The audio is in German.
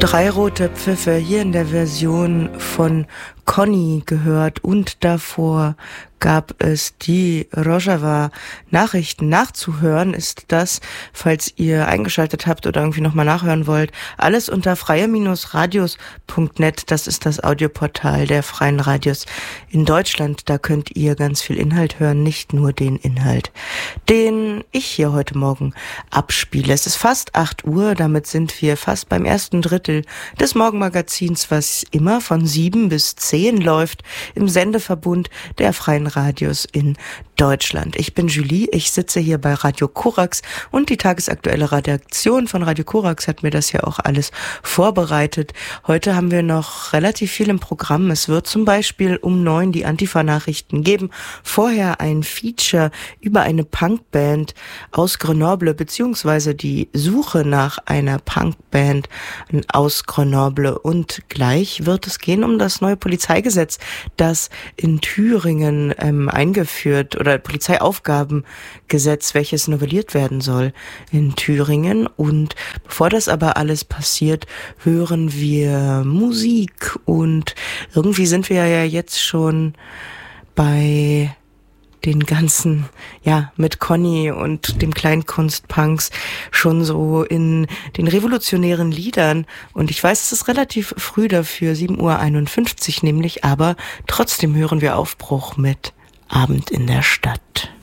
Drei rote Pfiffe hier in der Version von Conny gehört und davor gab es die Rojava Nachrichten. Nachzuhören ist das, falls ihr eingeschaltet habt oder irgendwie nochmal nachhören wollt, alles unter freie-radios.net. Das ist das Audioportal der Freien Radios in Deutschland. Da könnt ihr ganz viel Inhalt hören, nicht nur den Inhalt, den ich hier heute Morgen abspiele. Es ist fast 8 Uhr, damit sind wir fast beim ersten Drittel des Morgenmagazins, was immer von 7 bis 10 läuft im Sendeverbund der Freien Radios in Deutschland. Ich bin Julie, ich sitze hier bei Radio Korax und die tagesaktuelle Redaktion von Radio Korax hat mir das ja auch alles vorbereitet. Heute haben wir noch relativ viel im Programm. Es wird zum Beispiel um 9 die Antifa-Nachrichten geben. Vorher ein Feature über eine Punkband aus Grenoble, beziehungsweise die Suche nach einer Punkband aus Grenoble. Und gleich wird es gehen um das neue Polizeigesetz, das in Thüringen eingeführt oder Polizeiaufgabengesetz, welches novelliert werden soll in Thüringen. Und bevor das aber alles passiert, hören wir Musik und irgendwie sind wir ja jetzt schon bei den ganzen, mit Conny und dem Kleinkunstpunks schon so in den revolutionären Liedern. Und ich weiß, es ist relativ früh dafür, 7:51 Uhr nämlich, aber trotzdem hören wir Aufbruch mit Abend in der Stadt.